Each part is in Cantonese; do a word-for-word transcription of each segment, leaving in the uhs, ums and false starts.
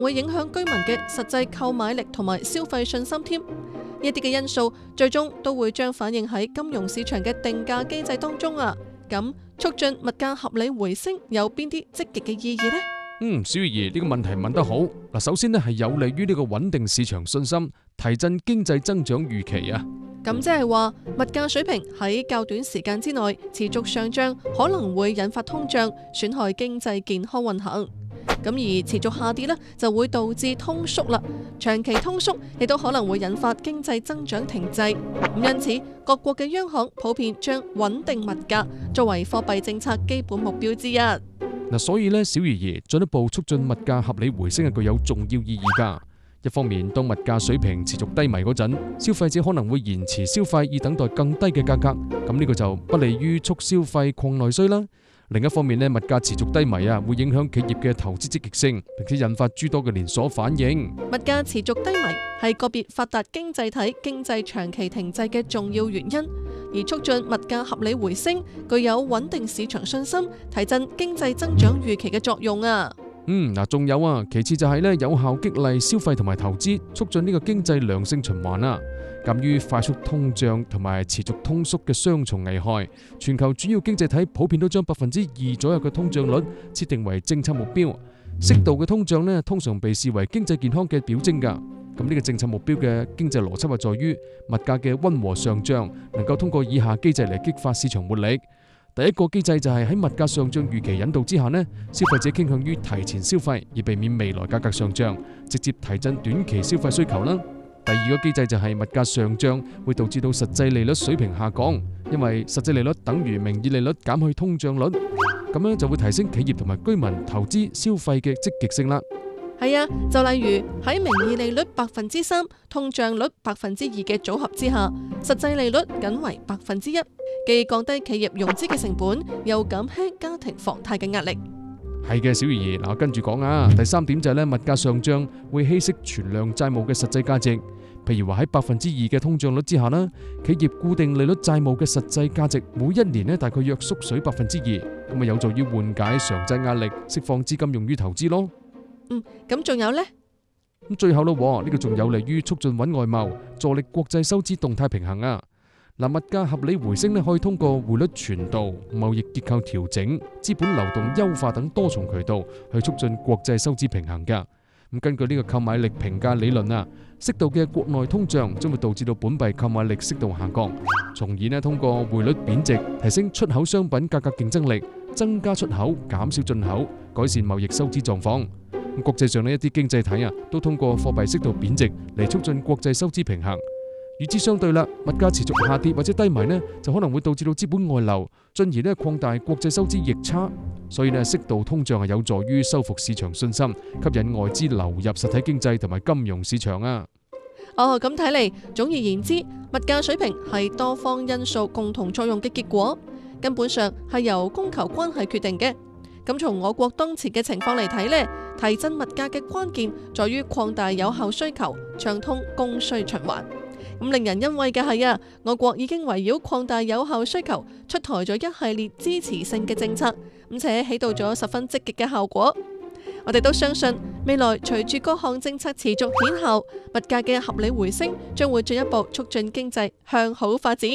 會影響居民嘅實際購買力同埋消費信心添。呢一啲嘅因素最終都會將反映喺金融市場嘅定價機制當中啊。咁促進物價合理回升有邊啲積極嘅意義呢？ 嗯，小儀呢個問題問得好。嗱，首先呢係有利於呢個穩定市場信心，提振經濟增長預期啊。 咁即係話物價水平喺較短時間之內持續上漲，可能會引發通脹，損害經濟健康運行。咁而持續下跌呢，就會導致通縮啦。長期通縮亦都可能會引發經濟增長停滯。咁因此，各國嘅央行普遍將穩定物價作為貨幣政策基本目標之一。 嗱，所以呢，小儀爺進一步促進物價合理回升係具有重要意義㗎。一方面，當物價水平持續低迷嗰陣，消費者可能會延遲消費，以等待更低嘅價格。咁呢個就不利於促消費擴內需啦。另一方面呢，物價持續低迷啊，會影響企業嘅投資積極性，並且引發諸多嘅連鎖反應。 物價持續低迷係個別發達經濟體經濟長期停滯嘅重要原因，而促進物價合理回升，具有穩定市場信心、提振經濟增長預期嘅作用啊。 嗯，嗱，仲有啊，其次就係咧有效激勵消費同埋投資，促進呢個經濟良性循環啊。鑒於快速通脹同埋持續通縮嘅雙重危害，全球主要經濟體普遍都將百分之二左右嘅通脹率設定為政策目標。適度嘅通脹呢，通常被視為經濟健康嘅表徵㗎。咁呢個政策目標嘅經濟邏輯係在於物價嘅溫和上漲，能夠通過以下機制嚟激發市場活力。第一個機制就係喺物價上漲預期引導之下呢，消費者傾向於提前消費，以避免未來價格上漲，直接提振短期消費需求啦。第二個機制就係物價上漲會導致到實際利率水平下降，因為實際利率等於名義利率減去通脹率，咁樣就會提升企業同埋居民投資消費嘅積極性啦。 係啊，就例如喺名義利率百分之三、通脹率百分之二嘅組合之下，實際利率僅為百分之一，既降低企業融資嘅成本，又減輕家庭房貸嘅壓力。 係嘅，小儀爺，嗱，跟住講啊。第三點就係咧，物價上漲會稀釋存量債務嘅實際價值。譬如話喺百分之二嘅通脹率之下啦，企業固定利率債務嘅實際價值每一年咧大概約縮水百分之二，咁啊有助於緩解償債壓力，釋放資金用於投資咯。 嗯，咁仲有呢？ 咁最後咯，呢個仲有利於促進穩外貿，助力國際收支動態平衡啊。嗱，物價合理回升咧，可以通過匯率傳導、貿易結構調整、資本流動優化等多重渠道去促進國際收支平衡噶。咁根據呢個購買力評價理論啊，適度嘅國內通脹將會導致到本幣購買力適度下降，從而咧通過匯率貶值提升出口商品價格競爭力，增加出口，減少進口，改善貿易收支狀況。咁國際上呢一啲經濟體啊，都通過貨幣適度貶值嚟促進國際收支平衡。與之相對啦，物價持續下跌或者低迷呢，就可能會導致到資本外流，進而呢擴大國際收支逆差。所以呢，適度通脹係有助於修復市場信心，吸引外資流入實體經濟同埋金融市場啊。 哦，咁睇嚟，總而言之，物價水平係多方因素共同作用嘅結果，根本上係由供求關係決定嘅。咁從我國當前嘅情況嚟睇呢，提振物價嘅關鍵在於擴大有效需求，暢通供需循環。咁令人欣慰嘅係啊，我國已經圍繞擴大有效需求，出台咗一系列支持性嘅政策，咁且起到咗十分積極嘅效果。我哋都相信未來隨住各項政策持續顯效，物價嘅合理回升將會進一步促進經濟向好發展。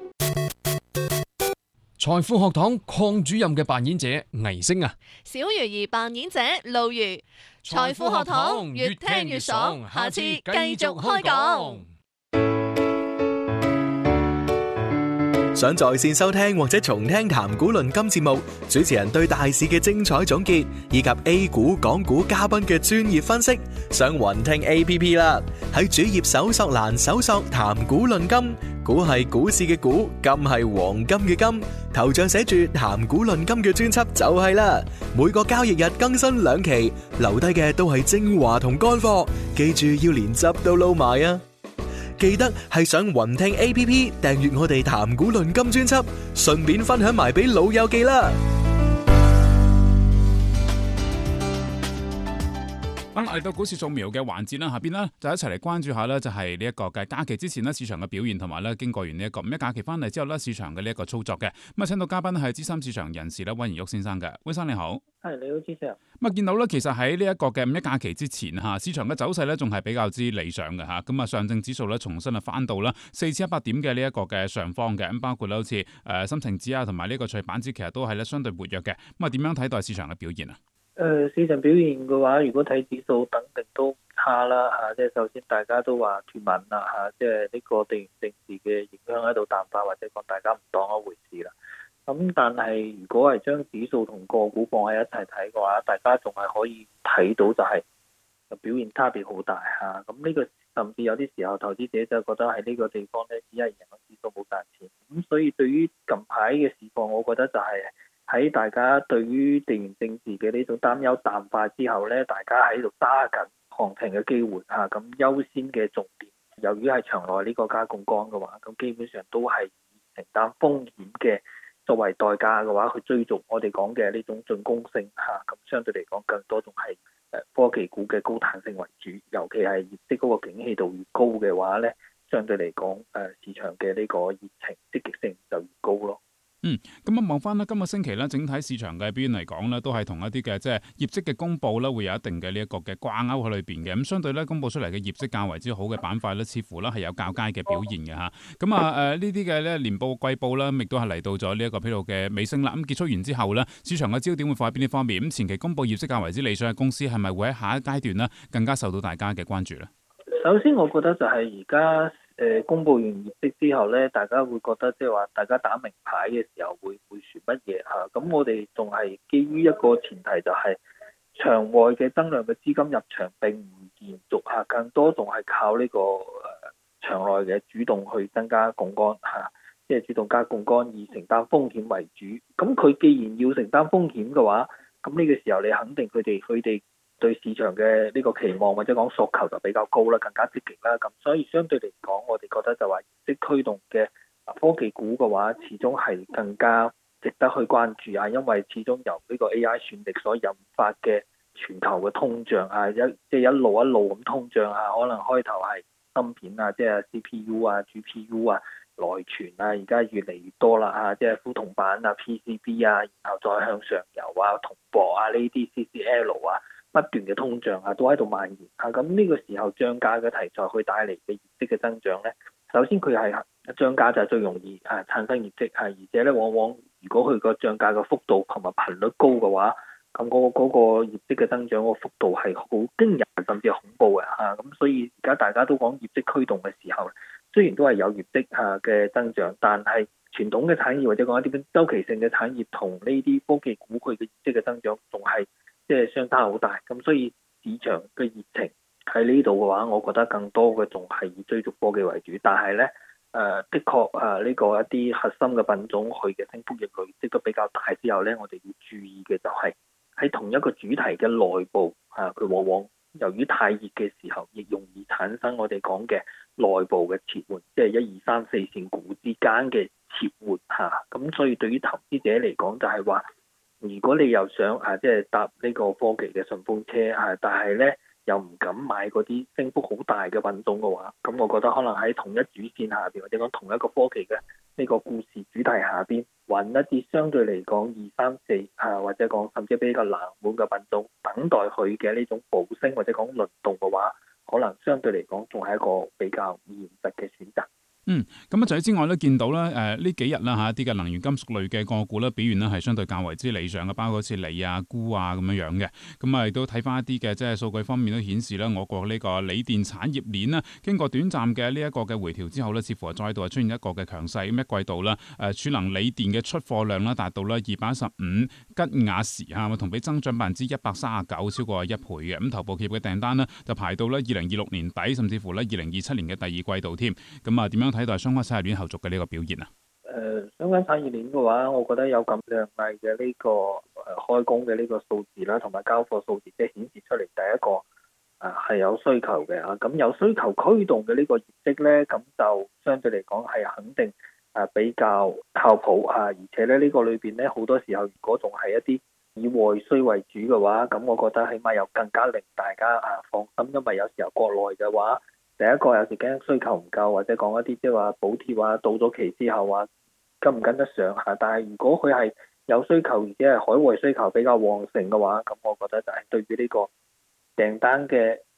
財富學堂鄺主任嘅扮演者倪星啊， 小魚兒扮演者露如。財富學堂越聽越爽，下次繼續開講。 想在線收聽或者重聽談股論金節目，主持人對大市嘅精彩總結，以及 A 股、港股嘉賓嘅專業分析，上雲聽 A P P 啦。喺主頁搜索欄搜索談股論金，股係股市嘅股，金係黃金嘅金，頭像寫住談股論金嘅專輯就係啦。每個交易日更新兩期，留低嘅都係精華同乾貨，記住要連汁都撈埋啊！記得係上雲聽 A P P 訂閱我哋談股論金專輯，順便分享埋俾老友記啦。 好啦，嚟到股市掃描嘅環節啦，下邊呢就一齊嚟關注下呢，就係呢一個嘅假期之前呢市場嘅表現，同埋呢經過完呢一個五一假期翻嚟之後呢市場嘅呢一個操作嘅。咁啊，請到嘉賓係資深市場人士啦，溫賢旭先生嘅。溫生你好。 係你好，主持人。 咁啊，見到咧，其實喺呢一個嘅五一假期之前嚇，市場嘅走勢咧仲係比較之理想嘅嚇。咁啊，上證指數咧重新啊翻到啦四千一百點嘅呢一個嘅上方嘅。咁包括咧好似誒深成指啊，同埋呢個隨板指，其實都係咧相對活躍嘅。咁啊，點樣睇待市場嘅表現啊？ 誒、呃，市場表現嘅話，如果睇指數，肯定都唔差啦嚇。即、啊、係首先大家都話脫敏啦嚇，即係呢個地緣政治嘅影響喺度淡化，或者講大家唔當一回事啦。咁但係如果係將指數同個股放喺一齊睇嘅話，大家仲係可以睇到就係表現差別好大嚇。咁呢個甚至有啲時候投資者就覺得喺呢個地方咧，只係贏咗指數冇賺錢。咁所以對於近排嘅市況，我覺得就係喺大家對於地緣政治嘅呢種擔憂淡化之後咧，大家喺度揸緊行情嘅機會嚇。咁優先嘅重點，由於係場內呢個加槓桿嘅話，咁基本上都係以承擔風險嘅作為代價嘅話，去追逐我哋講嘅呢種進攻性嚇，咁相對嚟講更多仲係誒科技股嘅高彈性為主，尤其係業績嗰個景氣度越高嘅話咧，相對嚟講誒市場嘅呢個熱情積極性就越高咯。 嗯，咁啊望翻咧，今個星期咧，整體市場嘅表現嚟講咧，都係同一啲嘅即係業績嘅公佈咧，會有一定嘅呢一個嘅掛鈎喺裏邊嘅。咁相對咧，公佈出嚟嘅業績較為之好嘅板塊咧，似乎咧係有較佳嘅表現嘅嚇。咁啊誒呢啲嘅咧年報季報啦，亦都係嚟到咗呢一個披露嘅尾聲啦。咁結束完之後咧，市場嘅焦點會放喺邊啲方面？咁前期公佈業績較為之理想嘅公司，係咪會喺下一階段咧更加受到大家嘅關注咧？ 首先，我覺得就係而家誒公佈完業績之後咧，大家會覺得即係話大家打明牌嘅時候會會選乜嘢嚇？咁我哋仲係基於一個前提，就係場外嘅增量嘅資金入場並唔延續嚇，更多仲係靠呢個誒場內嘅主動去增加槓桿嚇，即係主動加槓桿以承擔風險為主。咁佢既然要承擔風險嘅話，咁呢個時候你肯定佢哋佢哋對市場嘅呢個期望或者講訴求就比較高啦，更加積極啦。咁所以相對嚟講，我哋覺得就話業績驅動嘅科技股嘅話，始終係更加值得去關注啊。因為始終由呢個 A I 算力所引發嘅全球嘅通脹啊，一即係一路一路咁通脹啊，可能開頭係芯片啊，即係 C P U 啊、G P U 啊、內存啊，而家越嚟越多啦嚇，即係富銅板啊、P C B 啊，然後再向上游啊、銅箔啊呢啲 C C L 啊。不斷嘅通脹啊，都喺度蔓延啊！咁呢個時候漲價嘅題材去帶嚟嘅業績嘅增長咧，首先佢係漲價就係最容易啊產生業績啊，而且咧往往如果佢個漲價嘅幅度同埋頻率高嘅話，咁嗰個嗰個業績嘅增長個幅度係好驚人，甚至係恐怖嘅嚇。咁所以而家大家都講業績驅動嘅時候，雖然都係有業績啊嘅增長，但係傳統嘅產業或者講一啲周期性嘅產業同呢啲科技股佢嘅業績嘅增長仲係即係相差好大，咁所以市場嘅熱情喺呢度嘅話，我覺得更多嘅仲係以追逐科技為主。但係咧，誒、呃、的確啊，呢、這個一啲核心嘅品種，佢嘅升幅亦累積都比較大之後咧，我哋要注意嘅就係喺同一個主題嘅內部啊，佢往往由於太熱嘅時候，亦容易產生我哋講嘅內部嘅切換，即係一二三四線股之間嘅切換嚇。咁、啊、所以對於投資者嚟講，就係話，如果你又想啊，即係搭呢個科技嘅順風車啊，但係咧又唔敢買嗰啲升幅好大嘅品種嘅話，咁我覺得可能喺同一主線下邊，或者講同一個科技嘅呢個故事主題下邊，揾一啲相對嚟講二三四啊，或者講甚至比較冷門嘅品種，等待佢嘅呢種補升或者講輪動嘅話，可能相對嚟講仲係一個比較現實嘅選擇。 嗯，咁啊，除此之外咧，見到咧，誒、呃、呢幾日啦嚇，一啲嘅能源金屬類嘅個股咧表現咧係相對較為之理想嘅，包括好似鋰啊、鈷啊咁樣樣嘅。咁啊，亦都睇翻一啲嘅即係數據方面都顯示咧，我國呢個鋰電產業鏈咧，經過短暫嘅呢一個嘅回調之後咧，似乎係再度係出現一個嘅強勢。咁一季度啦，誒儲能鋰電嘅出貨量啦達到咧二百一十五吉瓦時嚇，同比增長百分之一百三十九，超過一倍嘅。咁頭部企業嘅訂單呢，就排到咧二零二六年底，甚至乎咧二零二七年嘅第二季度添。咁啊，點樣睇待相關產業鏈後續嘅呢個表現啊？ 誒、呃，相關產業鏈嘅話，我覺得有咁亮麗嘅呢個誒、呃、開工嘅呢個數字啦，同埋交貨數字，即係顯示出嚟第一個啊係、呃、有需求嘅啊。咁有需求驅動嘅呢個業績咧，咁就相對嚟講係肯定啊比較靠譜啊，而且咧呢、這個裏邊咧好多時候，如果仲係一啲以外需為主嘅話，咁我覺得起碼有更加令大家啊放心，因為有時候國內嘅話，第一個有時驚需求唔夠，或者講一啲即係話補貼啊到咗期之後啊跟唔跟得上嚇。但係如果佢係有需求，而且係海外需求比較旺盛嘅話，咁我覺得就係對於呢個訂單嘅